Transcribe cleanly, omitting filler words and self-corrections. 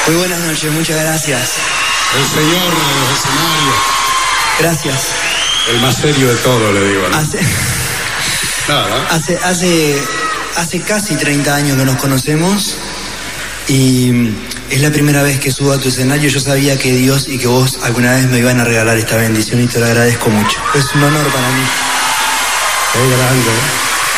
Muy buenas noches, muchas gracias. El señor de los escenarios. Gracias. El más serio de todo, le digo, ¿no? Hace casi 30 años que nos conocemos y es la primera vez que subo a tu escenario. Yo sabía que Dios y que vos alguna vez me iban a regalar esta bendición y te lo agradezco mucho. Es un honor para mí. Qué grande, ¿eh?